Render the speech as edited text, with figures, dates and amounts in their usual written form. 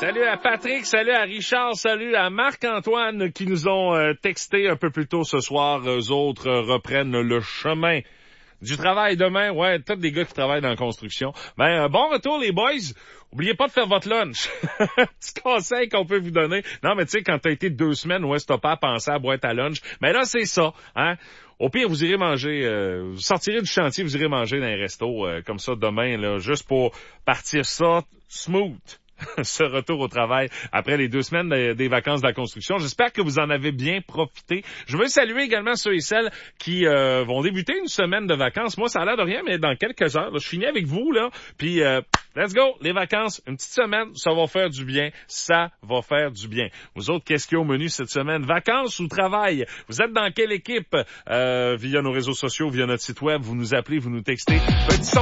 Salut à Patrick, salut à Richard, salut à Marc-Antoine qui nous ont texté un peu plus tôt ce soir. Eux autres reprennent le chemin du travail demain. Ouais, tous des gars qui travaillent dans la construction. Bon retour les boys. Oubliez pas de faire votre lunch. Petit conseil qu'on peut vous donner. Non, mais tu sais, quand t'as été 2 semaines, ouais, t'as pas à penser à boîte à lunch. Mais là, c'est ça, hein. Au pire, vous irez manger, vous sortirez du chantier, vous irez manger dans un resto, comme ça demain, là, juste pour partir ça smooth. Ce retour au travail après les 2 semaines des vacances de la construction. J'espère que vous en avez bien profité. Je veux saluer également ceux et celles qui vont débuter une semaine de vacances. Moi, ça a l'air de rien, mais dans quelques heures, là, je finis avec vous, là, puis let's go, les vacances, une petite semaine, ça va faire du bien, ça va faire du bien. Vous autres, qu'est-ce qu'il y a au menu cette semaine? Vacances ou travail? Vous êtes dans quelle équipe? Via nos réseaux sociaux, via notre site web, vous nous appelez, vous nous textez. Petit son